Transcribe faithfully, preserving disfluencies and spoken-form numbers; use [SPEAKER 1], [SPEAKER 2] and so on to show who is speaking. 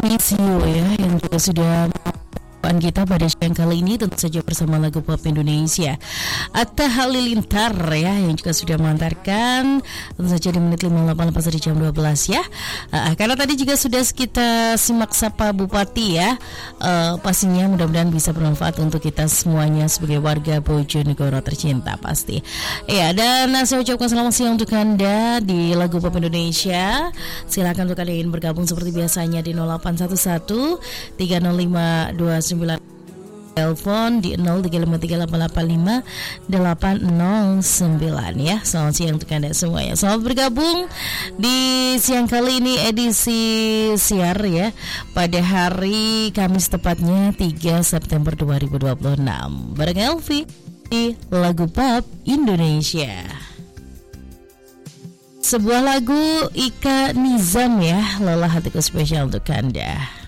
[SPEAKER 1] Miss You ya, yang juga sudah kita pada siang kali ini tentu saja bersama lagu pop Indonesia Atta Halilintar ya, yang juga sudah mengantarkan tentu saja di menit lima puluh delapan lepas dari jam dua belas ya. uh, Karena tadi juga sudah kita simak sapa Bupati ya, uh, pastinya mudah-mudahan bisa bermanfaat untuk kita semuanya sebagai warga Bojonegoro tercinta pasti ya. Dan nah, saya ucapkan selamat siang untuk Anda di lagu pop Indonesia. Silakan untuk kalian bergabung seperti biasanya di nol delapan satu satu tiga nol lima dua sembilan, telepon di nol tiga lima tiga delapan delapan lima delapan nol sembilan ya. Selamat siang untuk Anda semua ya. Selamat bergabung di siang kali ini edisi siar ya, pada hari Kamis tepatnya tiga September dua ribu dua puluh enam. Bareng Elvi di lagu pop Indonesia. Sebuah lagu Ika Nizam ya, Lelah Hatiku spesial untuk Anda.